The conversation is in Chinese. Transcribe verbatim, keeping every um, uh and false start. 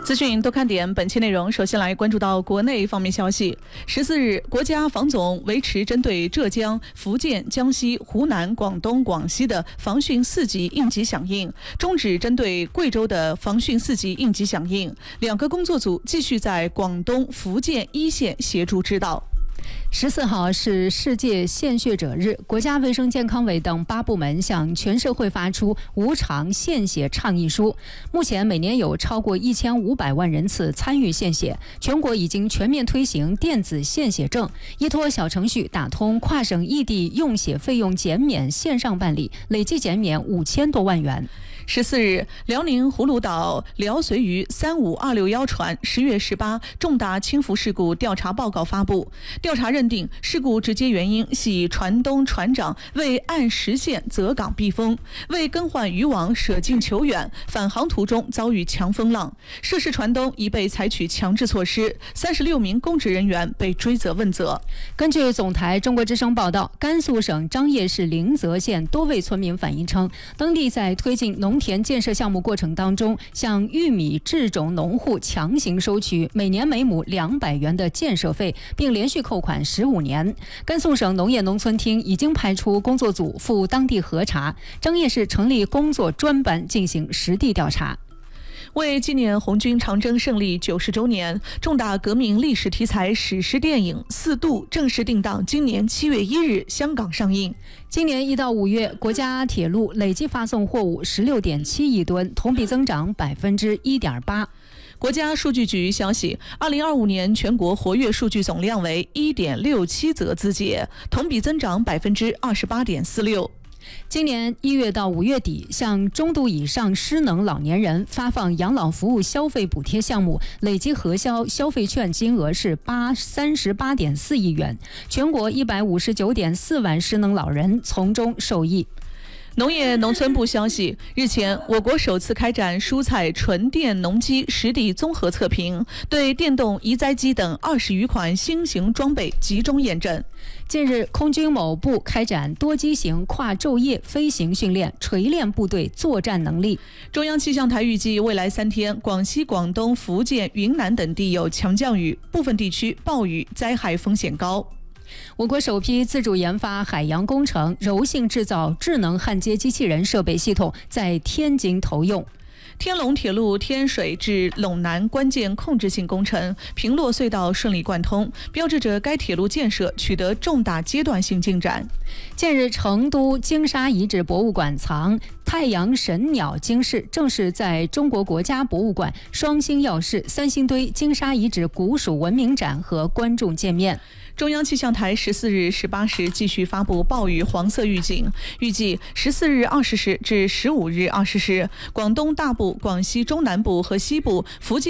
资讯多看点，本期内容首先来关注到国内方面消息。十四日，国家防总维持针对浙江、福建、江西、湖南、广东、广西的防汛四级应急响应，终止针对贵州的防汛四级应急响应。两个工作组继续在广东、福建一线协助指导。 十四号是世界献血者日，国家卫生健康委等八部门向全社会发出无偿献血倡议书。目前每年有超过一千五百万人次参与献血，全国已经全面推行电子献血证，依托小程序打通跨省异地用血费用减免线上办理，累计减免五千多万元。 十四日，辽宁葫芦岛辽绥渝三五二六幺船十月十八重大倾覆事故调查报告发布。调查认定，事故直接原因系船东船长未按时限择港避风，未更换渔网舍近求远，返航途中遭遇强风浪。涉事船东已被采取强制措施，三十六名公职人员被追责问责。 根据总台中国之声报道，甘肃省张掖市临泽县多位村民反映称，当地在推进农田建设项目过程当中，向玉米制种农户强行收取每年每亩两百元的建设费，并连续扣款十五年。甘肃省农业农村厅已经派出工作组赴当地核查，张掖市成立工作专班进行实地调查。 为纪念红军长征胜利九十周年，重大革命历史题材史诗电影《四渡》正式定档今年七月一日香港上映。 今年一到五月，国家铁路累计发送货物十六点七亿吨，同比增长百分之一点八。 国家数据局消息，二零二五年全国活跃数据总量为一点六七则字节，同比增长百分之二十八点四六。 今年一月到五月底，向中度以上失能老年人发放养老服务消费补贴项目，累计核销消费券金额是八三十八点四亿元，全国一百五十九点四万失能老人从中受益。 农业农村部消息，日前，我国首次开展蔬菜纯电农机实地综合测评，对电动移栽机等二十余款新型装备集中验证。 近日，空军某部开展多机型跨昼夜飞行训练，锤炼部队作战能力。 中央气象台预计，未来三天，广西、广东、福建、云南等地有强降雨，部分地区暴雨，灾害风险高。 我国首批自主研发海洋工程柔性制造智能焊接机器人设备系统在天津投用。 天龙铁路天水至陇南关键控制性工程平洛隧道顺利贯通，标志着该铁路建设取得重大阶段性进展。 近日，成都金沙遗址博物馆藏太阳神鸟晶饰正式在中国国家博物馆双星耀室三星堆金沙遗址古蜀文明展和观众见面。 中央气象台十四日十八时继续发布暴雨黄色预警，预计十四日二十时至十五日二十时，广东大部、广西中南部和西部、福建